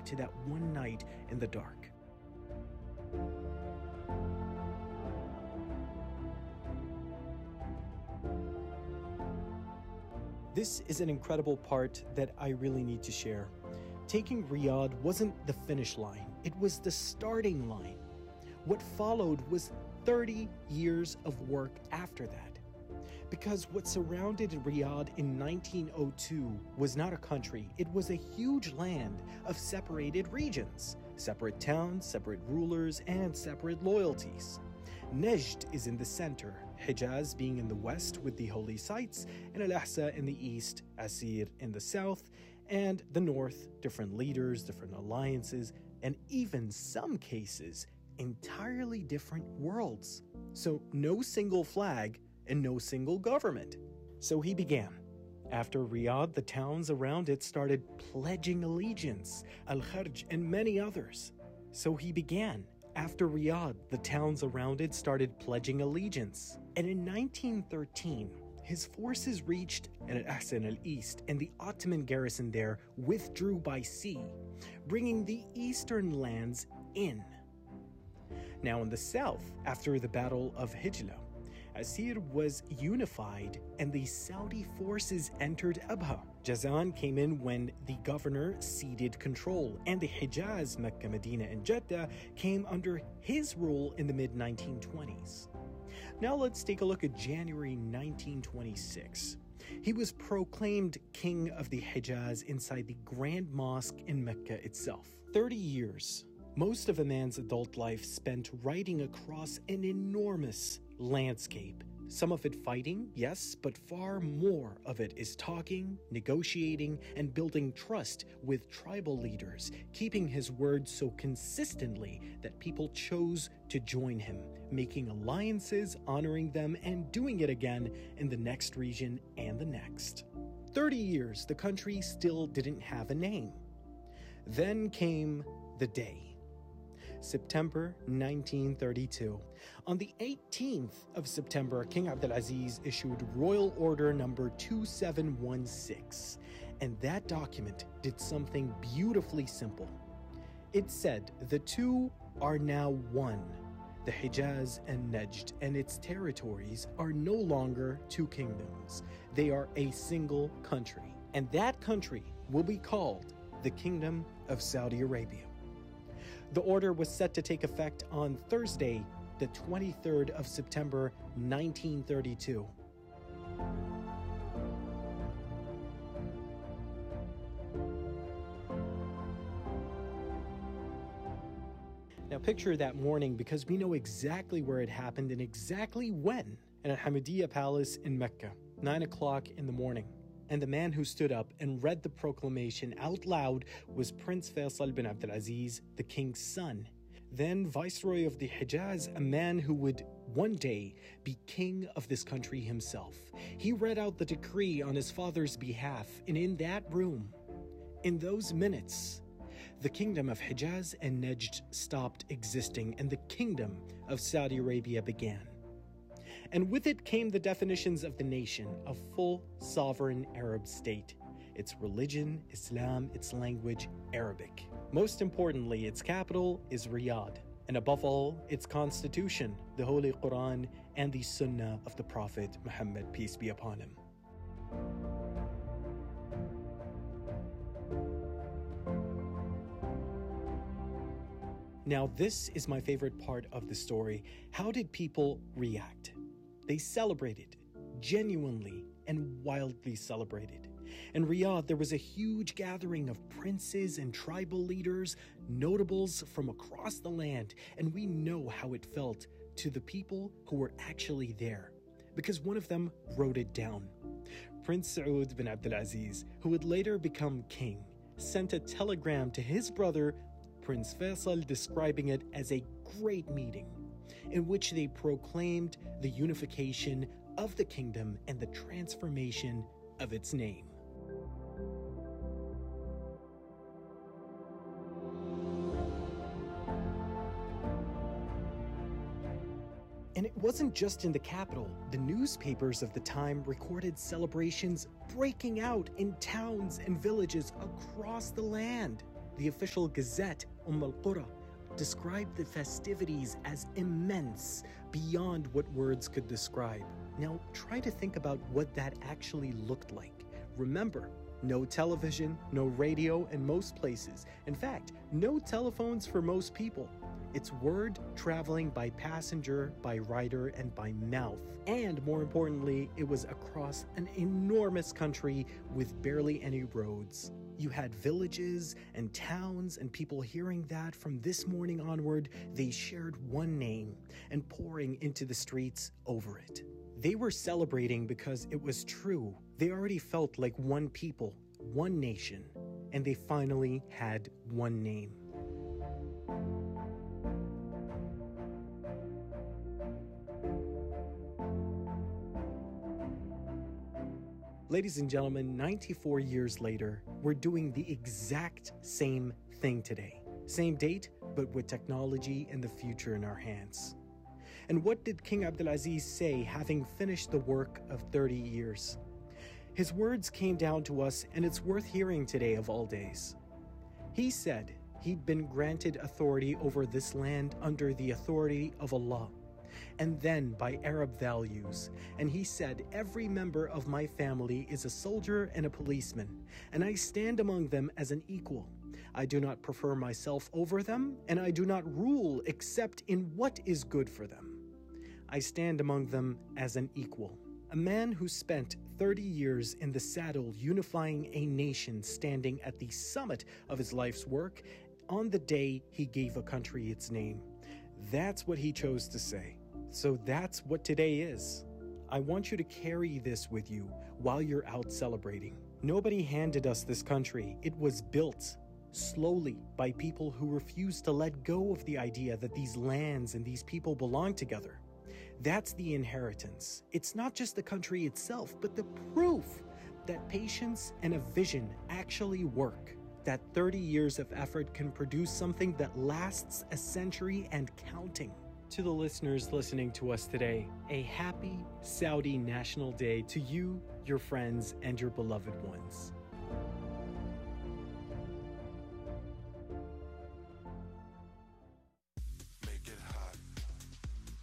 to that one night in the dark. This is an incredible part that I really need to share. Taking Riyadh wasn't the finish line, it was the starting line. What followed was 30 years of work after that. Because what surrounded Riyadh in 1902 was not a country, it was a huge land of separated regions, separate towns, separate rulers, and separate loyalties. Najd is in the center, Hijaz being in the west with the holy sites, and Al-Ahsa in the east, Asir in the south, and the north, different leaders, different alliances, and even some cases, entirely different worlds. So no single flag and no single government. So he began. After Riyadh, the towns around it started pledging allegiance, Al-Kharj and many others. So he began. After Riyadh, the towns around it started pledging allegiance. And in 1913, his forces reached Al-Ahsa in al-East, and the Ottoman garrison there withdrew by sea, bringing the eastern lands in. Now in the south, after the Battle of Hijla, Asir was unified and the Saudi forces entered Abha. Jazan came in when the governor ceded control, and the Hijaz, Mecca, Medina, and Jeddah came under his rule in the mid-1920s. Now let's take a look at January 1926. He was proclaimed king of the Hijaz inside the Grand Mosque in Mecca itself. 30 years, most of a man's adult life spent riding across an enormous landscape. Some of it fighting, yes, but far more of it is talking, negotiating, and building trust with tribal leaders, keeping his word so consistently that people chose to join him, making alliances, honoring them, and doing it again in the next region and the next. 30 years, the country still didn't have a name. Then came the day. September 1932. On the 18th of September, King Abdulaziz issued Royal Order number 2716, and that document did something beautifully simple. It said the two are now one. The Hijaz and Najd and its territories are no longer two kingdoms. They are a single country, and that country will be called the Kingdom of Saudi Arabia. The order was set to take effect on Thursday, the 23rd of September, 1932. Now picture that morning, because we know exactly where it happened and exactly when. In Al-Hamidiyya Palace in Mecca, 9 o'clock in the morning. And the man who stood up and read the proclamation out loud was Prince Faisal bin Abdulaziz, the king's son. Then Viceroy of the Hijaz, a man who would one day be king of this country himself. He read out the decree on his father's behalf, and in that room, in those minutes, the kingdom of Hijaz and Najd stopped existing, and the kingdom of Saudi Arabia began. And with it came the definitions of the nation, a full sovereign Arab state. Its religion, Islam, its language, Arabic. Most importantly, its capital is Riyadh. And above all, its constitution, the Holy Quran, and the Sunnah of the Prophet Muhammad, peace be upon him. Now, this is my favorite part of the story. How did people react? They celebrated, genuinely and wildly celebrated. In Riyadh, there was a huge gathering of princes and tribal leaders, notables from across the land, and we know how it felt to the people who were actually there, because one of them wrote it down. Prince Saud bin Abdulaziz, who would later become king, sent a telegram to his brother, Prince Faisal, describing it as a great meeting in which they proclaimed the unification of the kingdom and the transformation of its name. And it wasn't just in the capital. The newspapers of the time recorded celebrations breaking out in towns and villages across the land. The official gazette, al-Qura, described the festivities as immense, beyond what words could describe. Now, try to think about what that actually looked like. Remember, no television, no radio in most places. In fact, no telephones for most people. It's word traveling by passenger, by rider, and by mouth. And more importantly, it was across an enormous country with barely any roads. You had villages and towns, and people hearing that from this morning onward, they shared one name and pouring into the streets over it. They were celebrating because it was true. They already felt like one people, one nation, and they finally had one name. Ladies and gentlemen, 94 years later, we're doing the exact same thing today. Same date, but with technology and the future in our hands. And what did King Abdulaziz say having finished the work of 30 years? His words came down to us, and it's worth hearing today of all days. He said he'd been granted authority over this land under the authority of Allah, and then by Arab values. And he said, every member of my family is a soldier and a policeman, and I stand among them as an equal. I do not prefer myself over them, and I do not rule except in what is good for them. I stand among them as an equal. A man who spent 30 years in the saddle unifying a nation, standing at the summit of his life's work on the day he gave a country its name. That's what he chose to say. So that's what today is. I want you to carry this with you while you're out celebrating. Nobody handed us this country. It was built slowly by people who refused to let go of the idea that these lands and these people belong together. That's the inheritance. It's not just the country itself, but the proof that patience and a vision actually work. That 30 years of effort can produce something that lasts a century and counting. To the listeners listening to us today, a happy Saudi National Day to you, your friends, and your beloved ones.